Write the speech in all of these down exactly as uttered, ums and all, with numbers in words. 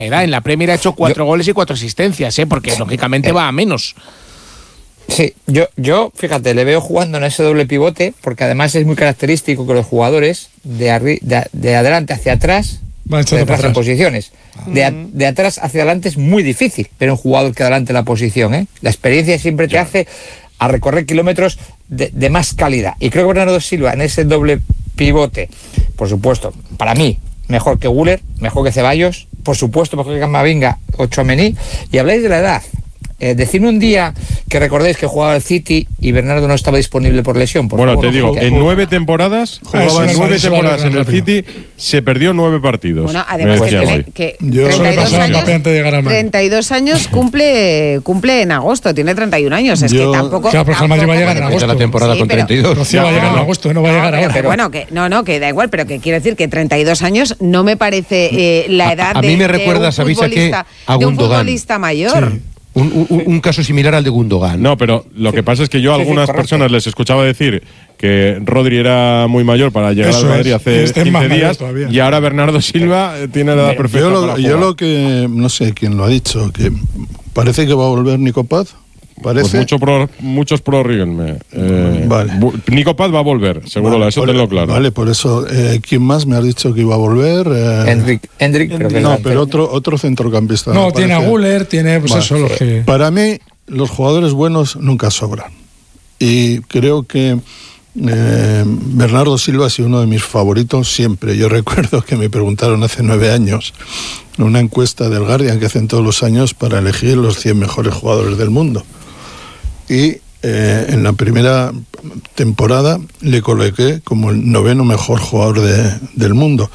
edad. En la Premier ha hecho cuatro yo, goles y cuatro asistencias, ¿eh? Porque lógicamente eh, va a menos. Sí, yo, yo, fíjate, le veo jugando en ese doble pivote, porque además es muy característico que los jugadores de, arri de, de adelante hacia atrás, de atrás en posiciones, de, a, de atrás hacia adelante es muy difícil, pero un jugador que adelante la posición, ¿eh? La experiencia siempre te hace a recorrer kilómetros de, de más calidad. Y creo que Bernardo Silva en ese doble pivote, por supuesto, para mí, mejor que Güler, mejor que Ceballos, por supuesto, mejor que Camavinga o Tchouaméni. Y habláis de la edad. Eh, decidme un día que recordéis que jugaba el City y Bernardo no estaba disponible por lesión. Por bueno, favor, te digo, en nueve temporadas, jugaba en nueve temporadas en el City, se perdió nueve partidos. Bueno, además que, que Yo treinta y dos años, antes de llegar al Madrid. treinta y dos años cumple cumple en agosto, tiene treinta y un años, es Yo, que tampoco... Claro, pero el Madrid va a llegar en agosto. La temporada sí, con pero, treinta y dos. Rocío no, va a llegar en agosto, no va a llegar no, ahora. pero, pero bueno, que no, no, que da igual, pero que quiero decir que treinta y dos años no me parece eh, la edad a, a de, mí me de recuerda, un ¿sabéis a qué? futbolista, A de un Gundogan. futbolista mayor. Sí. Un, un, un caso similar al de Gundogan. No, pero lo que pasa es que yo a Sí, sí, algunas correcto. personas les escuchaba decir que Rodri era muy mayor para llegar Eso al Madrid es. hace Este es más quince mayor días todavía. y ahora Bernardo Silva tiene la edad perfecta Yo lo, para yo jugar. lo que, no sé quién lo ha dicho, que parece que va a volver Nico Paz. Parece. Pues mucho pro, muchos prorríguenme. Eh, Vale. Nico Paz va a volver, seguro, Vale, eso por, tenlo claro. Vale, por eso, eh, ¿quién más me ha dicho que iba a volver? Eh, Hendrik, Hendrik, pero que no, es pero otro, otro centrocampista. No, me tiene a parece. Güler, tiene pues Vale. eso, los que... Para mí, los jugadores buenos nunca sobran. Y creo que eh, Bernardo Silva ha sido uno de mis favoritos siempre. Yo recuerdo que me preguntaron hace nueve años en una encuesta del Guardian que hacen todos los años para elegir los cien mejores jugadores del mundo. Y eh, en la primera temporada le coloqué como el noveno mejor jugador de, del mundo.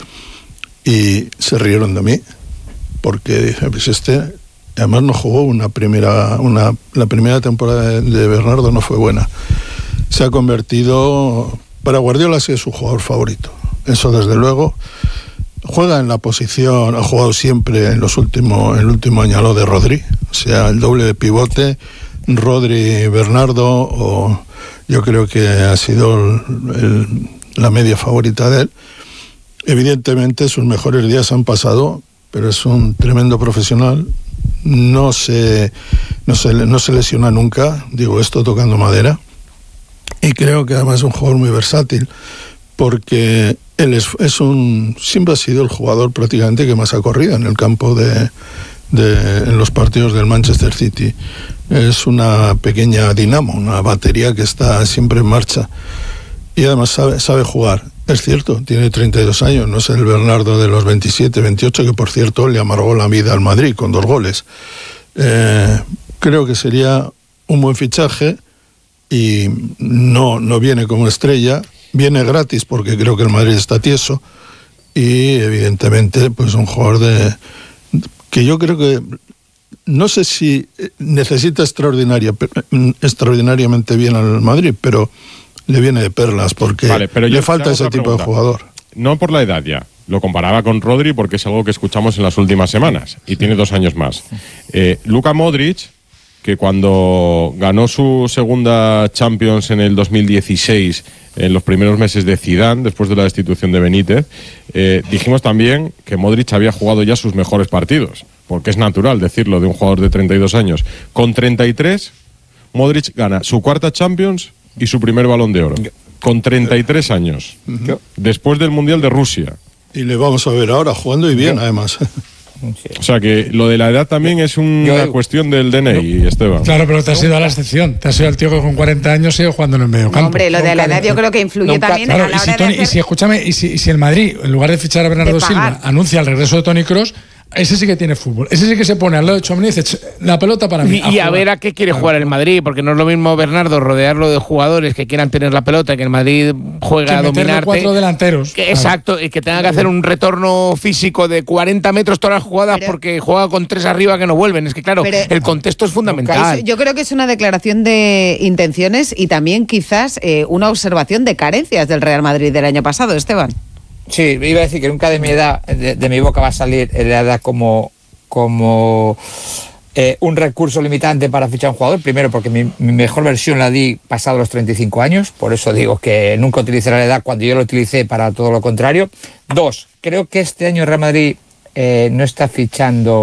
Y se rieron de mí, porque dije, pues este, además no jugó una primera, una, la primera temporada de, de Bernardo no fue buena. Se ha convertido, para Guardiola sí es su jugador favorito, eso desde luego. Juega en la posición, ha jugado siempre en los últimos, el último año lo de Rodri, o sea, el doble de pivote, Rodri, Bernardo, o yo creo que ha sido el, el, la media favorita de él. Evidentemente sus mejores días han pasado, pero es un tremendo profesional, no se, no se, no se lesiona nunca, digo esto tocando madera, y creo que además es un jugador muy versátil, porque él es, es un, siempre ha sido el jugador prácticamente que más ha corrido en el campo de, de en los partidos del Manchester City. Es una pequeña dinamo, una batería que está siempre en marcha, y además sabe, sabe jugar. Es cierto, tiene treinta y dos años, no es el Bernardo de los veintisiete, veintiocho, que por cierto le amargó la vida al Madrid con dos goles. Eh, creo que sería un buen fichaje y no, no viene como estrella, viene gratis porque creo que el Madrid está tieso y evidentemente pues un jugador de que yo creo que no sé si necesita extraordinaria, extraordinariamente bien al Madrid, pero le viene de perlas porque Vale, pero le yo falta te hago ese otra tipo pregunta. de jugador. No por la edad ya. Lo comparaba con Rodri porque es algo que escuchamos en las últimas semanas y tiene dos años más. Eh, Luka Modric, que cuando ganó su segunda Champions en el dos mil dieciséis, en los primeros meses de Zidane, después de la destitución de Benítez, eh, dijimos también que Modric había jugado ya sus mejores partidos, porque es natural decirlo de un jugador de treinta y dos años. Con treinta y tres, Modric gana su cuarta Champions y su primer Balón de Oro. Con treinta y tres años, Yo. después del Mundial de Rusia. Y le vamos a ver ahora jugando y bien, además. O sea que lo de la edad también es una Yo- cuestión del D N I, Esteban. Claro, pero te has ido a la excepción. Te has ido al tío que con cuarenta años sigue jugando en el medio No, campo. hombre, lo de la edad yo creo que influye Nunca- también Claro, a la y si, hora Toni- de y si, hacer... escúchame, y si, y si el Madrid, en lugar de fichar a Bernardo De pagar. Silva, anuncia el regreso de Toni Kroos, ese sí que tiene fútbol. Ese sí que se pone al lado de Tchouaméni y dice, "Ch, la pelota para mí". Y, y a jugar. ver a qué quiere jugar el Madrid, porque no es lo mismo, Bernardo, rodearlo de jugadores que quieran tener la pelota, que el Madrid juega Que a meterle dominarte. cuatro delanteros. Que- Claro. exacto, y que tenga que hacer un retorno físico de cuarenta metros todas las jugadas Pero- porque juega con tres arriba que no vuelven. Es que claro, Pero- el contexto es fundamental. Es- yo creo que es una declaración de intenciones y también quizás eh, una observación de carencias del Real Madrid del año pasado, Esteban. Sí, iba a decir que nunca de mi edad, de, de mi boca va a salir la edad como, como eh, un recurso limitante para fichar a un jugador. Primero, porque mi, mi mejor versión la di pasado los treinta y cinco años, por eso digo que nunca utilizaré la edad cuando yo lo utilicé para todo lo contrario. Dos, creo que este año el Real Madrid eh, no está fichando